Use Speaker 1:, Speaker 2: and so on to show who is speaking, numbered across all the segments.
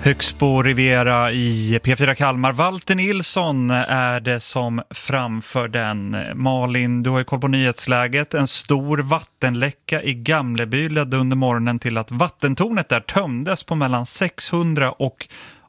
Speaker 1: Högsbo Riviera i P4 Kalmar. Walter Nilsson är det som framför den. Malin, du har ju koll på nyhetsläget. En stor vattenläcka i Gamleby ledde under morgonen till att vattentornet där tömdes på mellan 600 och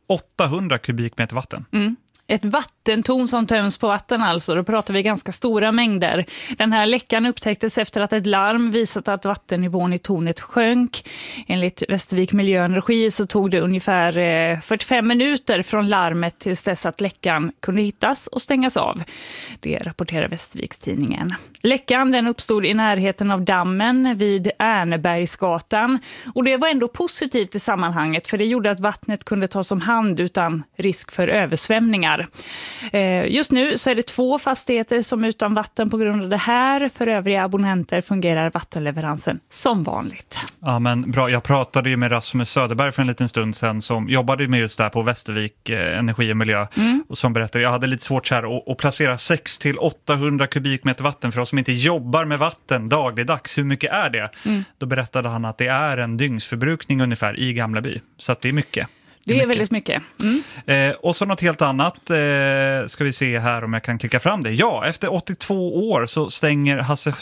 Speaker 1: 800 kubikmeter vatten.
Speaker 2: Ett vattentorn som töms på vatten alltså, då pratar vi ganska stora mängder. Den här läckan upptäcktes efter att ett larm visat att vattennivån i tornet sjönk. Enligt Västervik Miljö och Energi så tog det ungefär 45 minuter från larmet tills dess att läckan kunde hittas och stängas av. Det rapporterar Västervikstidningen. Läckan den uppstod i närheten av dammen vid Ärnebergsgatan och det var ändå positivt i sammanhanget för det gjorde att vattnet kunde tas om hand utan risk för översvämningar. Just nu så är det 2 fastigheter som är utan vatten på grund av det här. För övriga abonnenter fungerar vattenleveransen som vanligt.
Speaker 1: Ja, men bra. Jag pratade ju med Rasmus Söderberg för en liten stund sedan som jobbade med just där på Västervik Energi och Miljö och som berättade jag hade lite svårt så här att placera 600-800 kubikmeter vatten för oss som inte jobbar med vatten dagligdags. Hur mycket är det? Då berättade han att det är en dygnsförbrukning ungefär i Gamleby. Så att det är mycket.
Speaker 2: Det är väldigt mycket.
Speaker 1: Och så något helt annat ska vi se här om jag kan klicka fram det. Ja, efter 82 år så stänger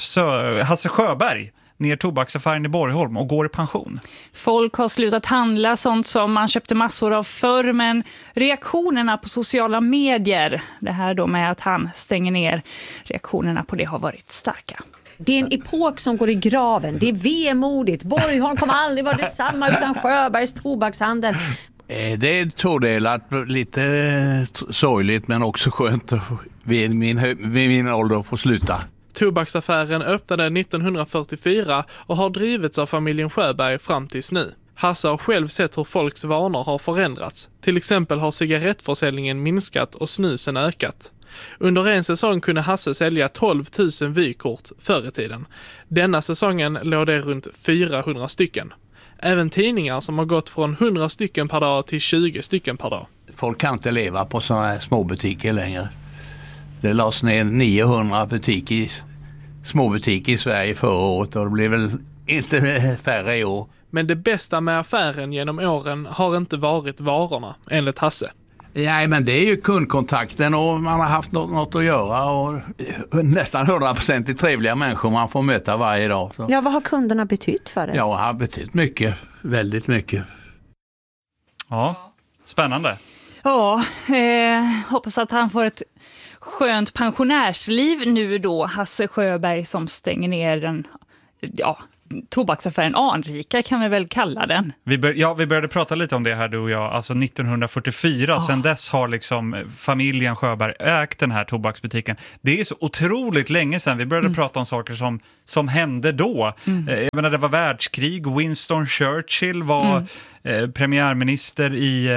Speaker 1: Hasse Sjöberg ner tobaksaffären i Borgholm och går i pension.
Speaker 2: Folk har slutat handla sånt som man köpte massor av förr, men reaktionerna på sociala medier, det här då med att han stänger ner, reaktionerna på det har varit starka.
Speaker 3: Det är en epok som går i graven. Det är vemodigt. Borgholm kommer aldrig vara detsamma utan Sjöbergs tobakshandel.
Speaker 4: Det är tvådelat, lite sorgligt men också skönt vid min ålder att få sluta.
Speaker 5: Tobaksaffären öppnade 1944 och har drivits av familjen Sjöberg fram tills nu. Hasse har själv sett hur folks vanor har förändrats. Till exempel har cigarettförsäljningen minskat och snusen ökat. Under en säsong kunde Hasse sälja 12 000 vykort förr i tiden. Denna säsongen låg det runt 400 stycken. Även tidningar som har gått från 100 stycken per dag till 20 stycken per dag.
Speaker 4: Folk kan inte leva på sådana här småbutiker längre. Det lades ner 900 småbutiker i Sverige förra året och det blir väl inte färre i år.
Speaker 5: Men det bästa med affären genom åren har inte varit varorna, enligt Hasse.
Speaker 4: Nej, men det är ju kundkontakten och man har haft något att göra och nästan 100% trevliga människor man får möta varje dag. Så.
Speaker 3: Ja, vad har kunderna betytt för det?
Speaker 4: Ja, det har betytt mycket, väldigt mycket.
Speaker 1: Ja, spännande.
Speaker 2: Ja, hoppas att han får ett skönt pensionärsliv nu då, Hasse Sjöberg som stänger ner den, tobaksaffären Anrika kan vi väl kalla den.
Speaker 1: Vi började prata lite om det här du och jag, alltså 1944, sen dess har liksom familjen Sjöberg ägt den här tobaksbutiken. Det är så otroligt länge sedan vi började prata om saker som hände då. Jag menar, det var världskrig, Winston Churchill var premiärminister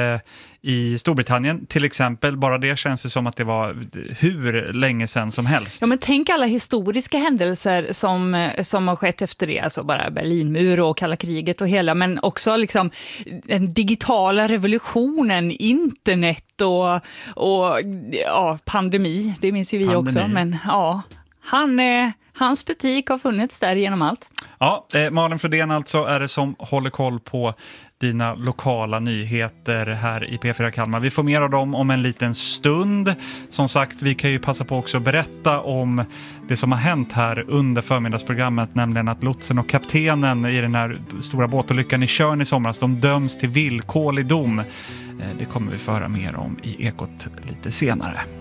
Speaker 1: i Storbritannien till exempel. Bara det känns det som att det var hur länge sedan som helst.
Speaker 2: Ja, men tänk alla historiska händelser som har skett efter det. Alltså bara Berlinmur och kalla kriget och hela. Men också liksom den digitala revolutionen, internet och pandemi. Det minns ju vi också. Men ja, hans butik har funnits där genom allt.
Speaker 1: Ja, Malin Flodén alltså är det som håller koll på dina lokala nyheter här i P4 Kalmar. Vi får mer av dem om en liten stund. Som sagt, vi kan ju passa på också att berätta om det som har hänt här under förmiddagsprogrammet, nämligen att lotsen och kaptenen i den här stora båtolyckan i Tjörn i somras, de döms till villkorlig dom. Det kommer vi föra mer om i Ekot lite senare.